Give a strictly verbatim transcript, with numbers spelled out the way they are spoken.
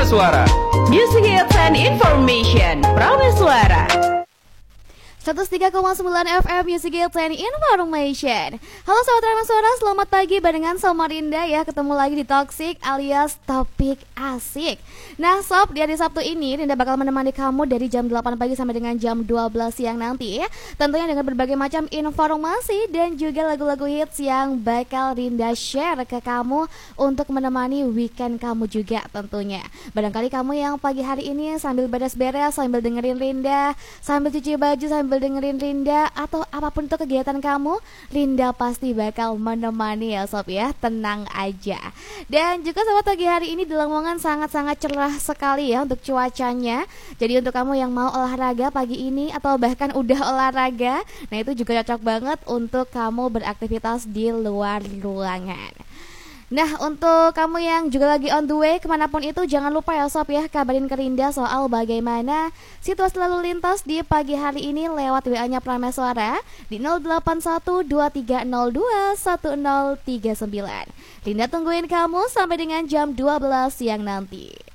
Prameswara. Music Hits and Information Prameswara seratus tiga koma sembilan F M Music Hits and Information. Halo Sobat Prameswara, selamat pagi barengan Samarinda ya. Ketemu lagi di Toxic alias Topik Asik. Nah Sob, di hari Sabtu ini Rinda bakal menemani kamu dari jam delapan pagi sampai dengan jam dua belas siang nanti ya. Tentunya dengan berbagai macam informasi dan juga lagu-lagu hits yang bakal Rinda share ke kamu untuk menemani weekend kamu juga tentunya. Barangkali kamu yang pagi hari ini sambil beres-beres, sambil dengerin Rinda, sambil cuci baju, sambil dengerin Rinda, atau apapun itu kegiatan kamu, Rinda pasti bakal menemani ya Sob ya, tenang aja. Dan juga Sobat, pagi hari ini di Lamongan sangat-sangat cerah sekali ya untuk cuacanya. Jadi untuk kamu yang mau olahraga pagi ini atau bahkan udah olahraga, nah itu juga cocok banget untuk kamu beraktivitas di luar ruangan. Nah untuk kamu yang juga lagi on the way kemanapun itu, jangan lupa ya Sob ya, kabarin ke Rinda soal bagaimana situasi lalu lintas di pagi hari ini lewat W A-nya Prameswara di nol delapan satu dua tiga nol dua satu nol tiga sembilan. Rinda tungguin kamu sampai dengan jam dua belas siang nanti.